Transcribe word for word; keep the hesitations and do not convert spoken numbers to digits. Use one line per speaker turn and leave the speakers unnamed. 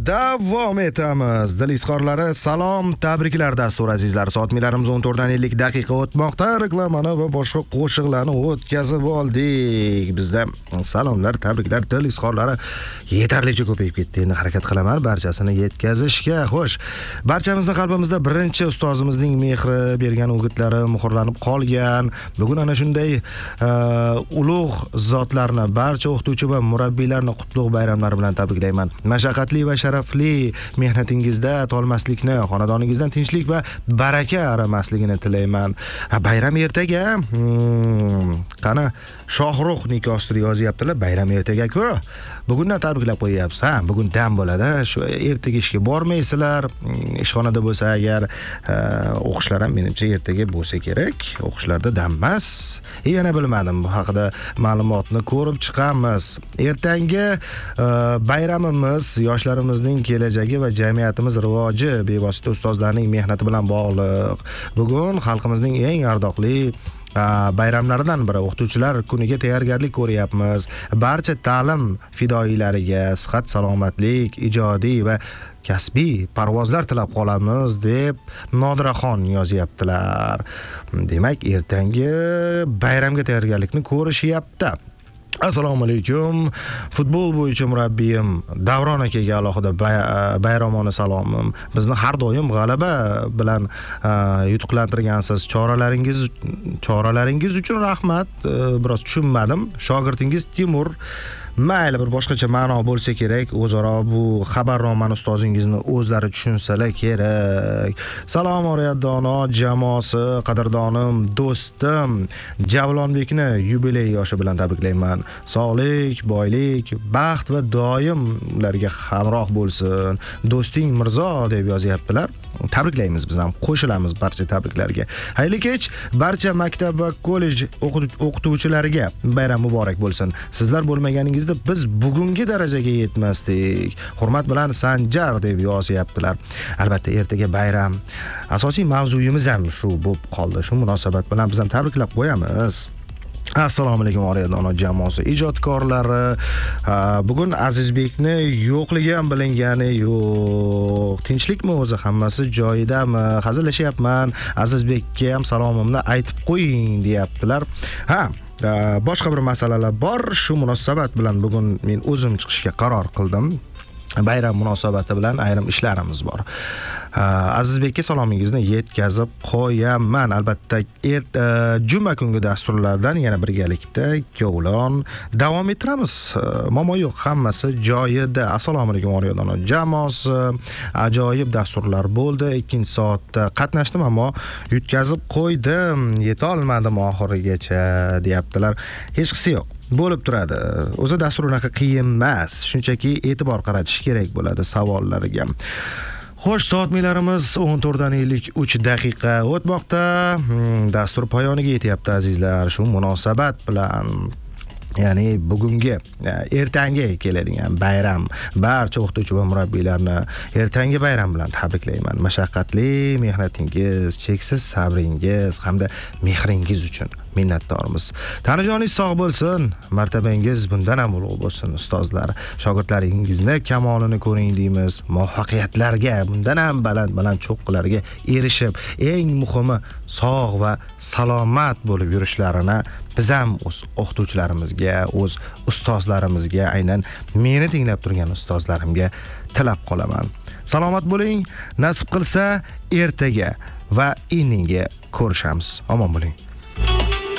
Davom etamiz. Dil izhorlari salom, tabriklar dastur azizlar. Soatlarimiz o'n to'rt dan ellik daqiqa o'tmoqda. Reklamani va boshqa qo'shiqlarni o'tkazib oldik. Bizda salomlar, tabriklar, dil izhorlari yetarlicha ko'payib ketdi. Endi harakat qilaman barchasini yetkazishga. Xo'sh, barchamizning qalbimizda birinchi ustozimizning mehri bergan o'gitlari muhrlanib qolgan. Bugun ana shunday ulug' zotlarni, barcha o'qituvchi va murabbiylarni qutlug' bayramlari bilan tabriklayman. Mashaqqatli va sharafli mehnatingizda tolmaslikni, xonadoningizdan tinchlik va baraka aramasligini tilayman. Bayram ertaga. Hmm, qani Shohrux nikohsida yozyaptilar. Bayram ertaga-ku. Bugundan tabriklab qo'yapsan. Bugun dam bo'ladi. Shu ertaga ishga bormaysizlar. Ishxonada bo'lsa agar o'qishlar ham menimcha ertaga bo'lsa kerak. O'qishlarda dam emas. Yana bilmadim, bu haqida ma'lumotni ko'rib chiqamiz. Ertangi bayramimiz yoshlarimizning kelajagi va jamiyatimiz rivoji bevosita ustozlarning mehnati bilan bog'liq. Bugun xalqimizning eng ardoqli bayramlaridan biri o'qituvchilar kuniga tayyorgarlik ko'ryapmiz. Barcha ta'lim fidoyilariga sihat, salomatlik, ijodiy va kasbiy parvozlar tilab qolamiz deb Nodiraxon yozyaptilar. Demak, ertangi bayramga tayyorgarlikni ko'rishyapti. Assalomu alaykum. Futbol bo'yicha murabbiyim Davron akaga alohida bayramona salomim. Bizni har doim g'alaba bilan yutuqlantirgansiz. Choralaringiz choralaringiz uchun rahmat. Biroz tushunmadim. Shogirdingiz Timur mayli bir boshqacha ma'no bo'lsa kerak, o'zaro bu xabarnomani ustozingizni o'zlari tushunsalar kerak. Salom Oriyatdono jamoasi, qadrdonim, do'stim Javlonbekni yubiley yoshi bilan tabriklayman. Sog'lik, boylik, baxt va doim ularga hamroh bo'lsin. Do'sting Mirzo deb yozyaptilar. Tabriklaymiz, biz ham qo'shilamiz barcha tabriklarga. Xayrli kech barcha maktab va kollej o'qituvchilariga bayram muborak bo'lsin. Sizlar bo'lmaganingizda biz bugungi darajaga yetmasdik. Hurmat bilan Sanjar deb yozyaptilar. Albatta ertaga bayram. Asosiy mavzuyimiz ham shu bo'lib qoldi. Shu munosabat bilan biz ham tabriklab qo'yamiz. Assalomu alaykum Oriyatdono jamoasi ijodkorlari. Bugun Azizbekni yo'qligi ham bilingani yo'q. Tinchlikmi o'zi, hammasi joyidami? Hazillashyapman. Azizbekka ham salomimni aytib qo'ying deyaptilar. Ha, boshqa bir masalalar bor. Shu munosabat bilan bugun men o'zim chiqishga qaror qildim. Bayram munosabati bilan ayrim ishlarimiz bor. Azizbekka salomingizni yetkazib qo'yaman. Albatta juma kungi dasturlardan yana birgalikda ikkovlon davom ettiramiz. Momo yo'q, hammasi joyida. Assalomu alaykum Oriyatdono jamoasi. Ajoyib dasturlar bo'ldi. ikkinchi soatda qatnashdim, ammo yutkazib qo'ydim. Yeta olmadim oxirigacha deyaptilar. Hech qisi yo'q. Bo'lib turadi. O'zi dastur unaqa qiyin emas. Shunchaki e'tibor qaratish kerak bo'ladi savollariga. Xo'sh, soatlarimiz o'n to'rt dan ellik uch daqiqa o'tmoqda. Dastur poyoniga yetyapti azizlar. Shu munosabat bilan, ya'ni bugungi ertangi keladigan bayram barcha o'qituvchi va murabbiylarni ertangi bayram bilan tabriklayman. Mashaqqatli mehnatingiz, cheksiz sabringiz hamda mehringiz uchun minnatdormiz. Tanajoningiz sog' bo'lsin, martabangiz bundan ham ulug' bo'lsin ustozlar. Shogirdlaringizni kamolini ko'ring deymiz. Muvaffaqiyatlarga, bundan ham baland-baland cho'qqilarga erishib, eng muhimi sog' va salomat bo'lib yurishlarini biz ham o'z o'qituvchilarimizga, o'z ustozlarimizga, aynan meni tinglab turgan ustozlarimga tilab qolaman. Salomat bo'ling, nasib qilsa ertaga va indinga ko'rishamiz. Omon bo'ling.